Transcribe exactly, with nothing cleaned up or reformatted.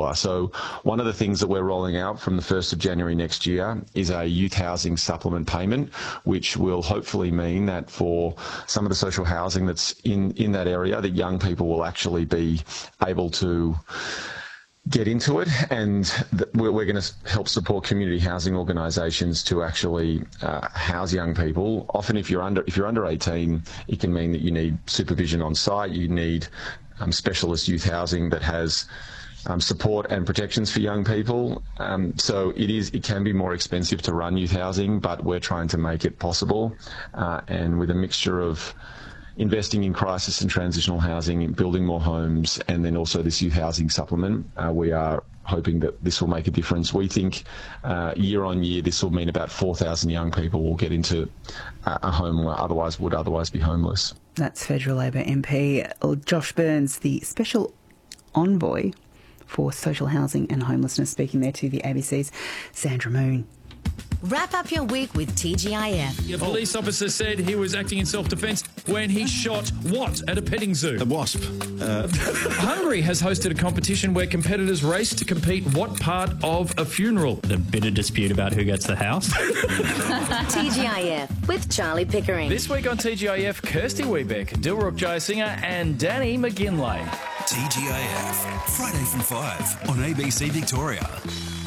dollar. So one of the things that we're rolling out from the first of January next year is a youth housing supplement payment, which will hopefully mean that for some of the social housing that's in, in that area, that young people will actually be able to get into it, and th- we're, we're going to help support community housing organisations to actually uh, house young people. Often, if you're under if you're under eighteen, it can mean that you need supervision on site. You need um, specialist youth housing that has um, support and protections for young people. Um, so it is it can be more expensive to run youth housing, but we're trying to make it possible, uh, and with a mixture of investing in crisis and transitional housing, building more homes, and then also this youth housing supplement, uh, we are hoping that this will make a difference. We think uh, year on year this will mean about four thousand young people will get into a home where otherwise would otherwise be homeless. That's Federal Labor M P Josh Burns, the Special Envoy for Social Housing and Homelessness, speaking there to the A B C's Sandra Moon. Wrap up your week with T G I F. A police officer said he was acting in self-defence when he shot what at a petting zoo? A wasp. Uh. Hungary has hosted a competition where competitors race to compete what part of a funeral. The bitter dispute about who gets the house. T G I F with Charlie Pickering. This week on T G I F, Kirsty Wiebeck, Dilruk Jayasinger and Danny McGinlay. T G I F, Friday from five on A B C Victoria.